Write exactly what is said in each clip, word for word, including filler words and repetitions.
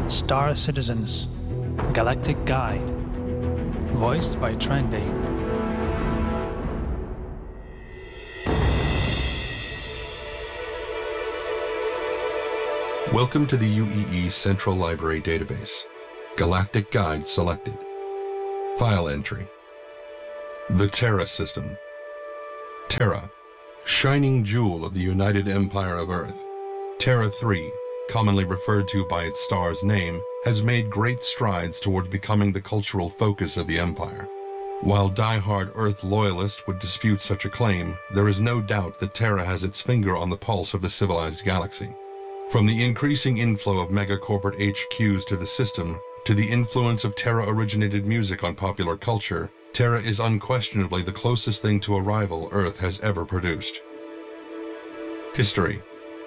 Star Citizens Galactic Guide, voiced by Trendy. Welcome to the U E E Central Library Database. Galactic Guide selected. File entry. The Terra System. Terra, shining jewel of the United Empire of Earth. Terra three, commonly referred to by its star's name, has made great strides toward becoming the cultural focus of the Empire. While die-hard Earth loyalists would dispute such a claim, there is no doubt that Terra has its finger on the pulse of the civilized galaxy. From the increasing inflow of mega-corporate H Qs to the system, to the influence of Terra-originated music on popular culture, Terra is unquestionably the closest thing to a rival Earth has ever produced. History.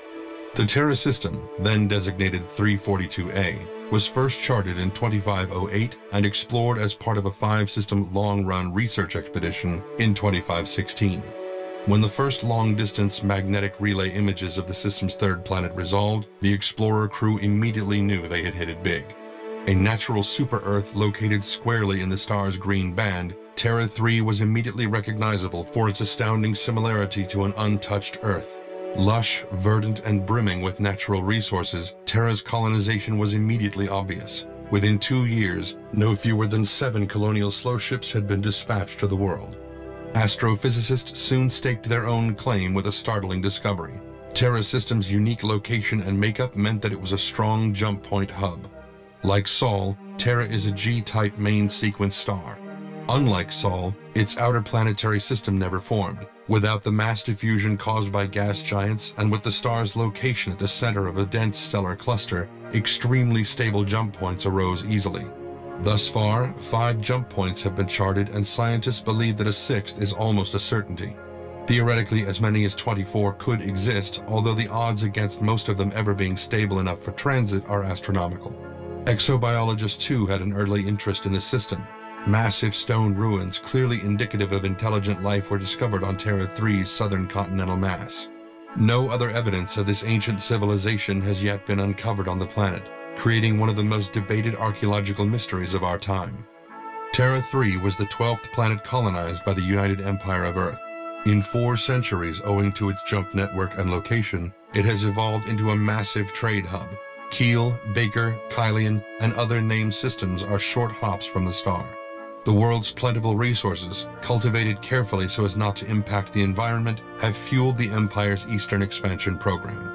The Terra system, then designated three forty-two A, was first charted in twenty-five oh eight and explored as part of a five-system long-run research expedition in twenty-five sixteen. When the first long-distance magnetic relay images of the system's third planet resolved, the Explorer crew immediately knew they had hit it big. A natural super-Earth located squarely in the star's green band, Terra three was immediately recognizable for its astounding similarity to an untouched Earth. Lush, verdant, and brimming with natural resources, Terra's colonization was immediately obvious. Within two years, no fewer than seven colonial slow ships had been dispatched to the world. Astrophysicists soon staked their own claim with a startling discovery. Terra system's unique location and makeup meant that it was a strong jump point hub. Like Sol, Terra is a G-type main sequence star. Unlike Sol, its outer planetary system never formed. Without the mass diffusion caused by gas giants and with the star's location at the center of a dense stellar cluster, extremely stable jump points arose easily. Thus far, five jump points have been charted, and scientists believe that a sixth is almost a certainty. Theoretically, as many as twenty-four could exist, although the odds against most of them ever being stable enough for transit are astronomical. Exobiologists too had an early interest in the system. Massive stone ruins, clearly indicative of intelligent life, were discovered on Terra three's southern continental mass. No other evidence of this ancient civilization has yet been uncovered on the planet, creating one of the most debated archaeological mysteries of our time. Terra three was the twelfth planet colonized by the United Empire of Earth. In four centuries, owing to its jump network and location, it has evolved into a massive trade hub. Keel, Baker, Kylian, and other named systems are short hops from the star. The world's plentiful resources, cultivated carefully so as not to impact the environment, have fueled the Empire's eastern expansion program.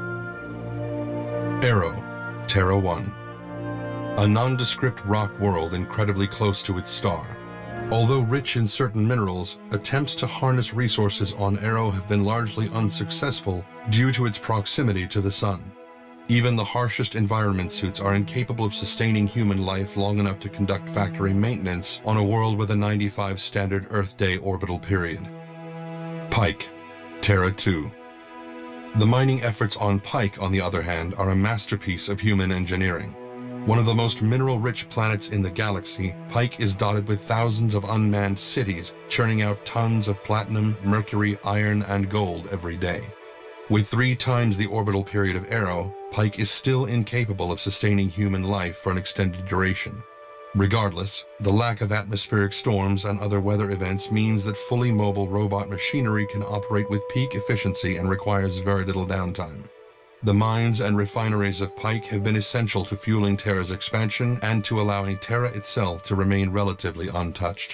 Arrow, Terra one. A nondescript rock world incredibly close to its star. Although rich in certain minerals, attempts to harness resources on Arrow have been largely unsuccessful due to its proximity to the Sun. Even the harshest environment suits are incapable of sustaining human life long enough to conduct factory maintenance on a world with a ninety-five standard Earth day orbital period. Pike, Terra two. The mining efforts on Pike, on the other hand, are a masterpiece of human engineering. One of the most mineral-rich planets in the galaxy, Pike is dotted with thousands of unmanned cities, churning out tons of platinum, mercury, iron, and gold every day. With three times the orbital period of Arrow, Pike is still incapable of sustaining human life for an extended duration. Regardless, the lack of atmospheric storms and other weather events means that fully mobile robot machinery can operate with peak efficiency and requires very little downtime. The mines and refineries of Pike have been essential to fueling Terra's expansion and to allowing Terra itself to remain relatively untouched.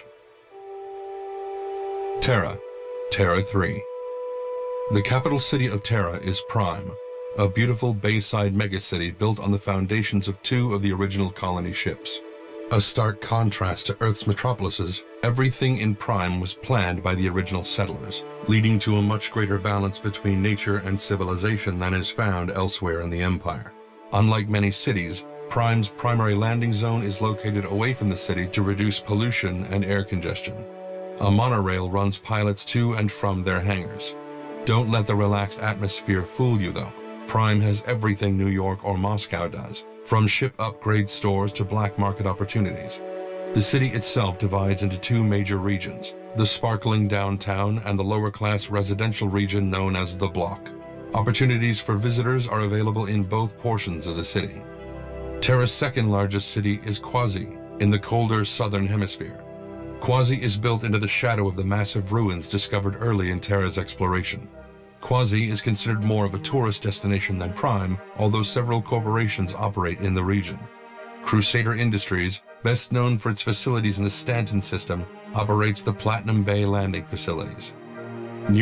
Terra, Terra three. The capital city of Terra is Prime, a beautiful bayside megacity built on the foundations of two of the original colony ships. A stark contrast to Earth's metropolises, everything in Prime was planned by the original settlers, leading to a much greater balance between nature and civilization than is found elsewhere in the Empire. Unlike many cities, Prime's primary landing zone is located away from the city to reduce pollution and air congestion. A monorail runs pilots to and from their hangars. Don't let the relaxed atmosphere fool you, though. Prime has everything New York or Moscow does, from ship upgrade stores to black market opportunities. The city itself divides into two major regions, the sparkling downtown and the lower-class residential region known as the Block. Opportunities for visitors are available in both portions of the city. Terra's second largest city is Quasi, in the colder southern hemisphere. Quasi is built into the shadow of the massive ruins discovered early in Terra's exploration. Quasi is considered more of a tourist destination than Prime, although several corporations operate in the region. Crusader Industries, best known for its facilities in the Stanton system, operates the Platinum Bay landing facilities.